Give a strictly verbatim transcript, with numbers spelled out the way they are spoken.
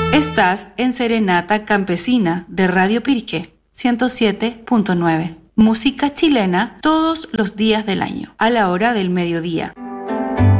Estás en Serenata Campesina de Radio Piriqué, ciento siete punto nueve. Música chilena todos los días del año, a la hora del mediodía.